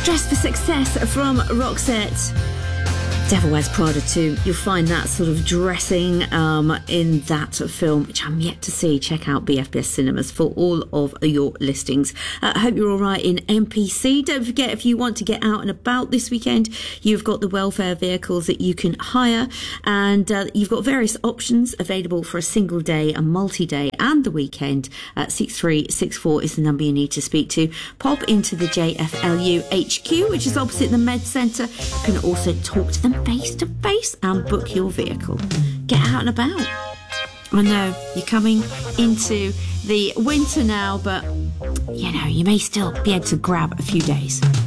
Dress for Success from Roxette. Devil Wears Prada 2. You'll find that sort of dressing in that film, which I'm yet to see. Check out BFBS Cinemas for all of your listings. I hope you're all right in MPC. Don't forget, if you want to get out and about this weekend, you've got the welfare vehicles that you can hire, and you've got various options available for a single day, a multi-day, and the weekend. 6364 is the number you need to speak to. Pop into the JFLU HQ, which is opposite the Med Centre. You can also talk to them face to face and book your vehicle. Get out and about. I know you're coming into the winter now, but you know, you may still be able to grab a few days.